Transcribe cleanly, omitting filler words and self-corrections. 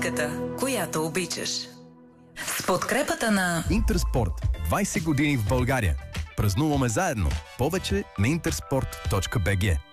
музиката, която обичаш. С подкрепата на Интерспорт. 20 години в България. Празнуваме заедно. Повече на intersport.bg.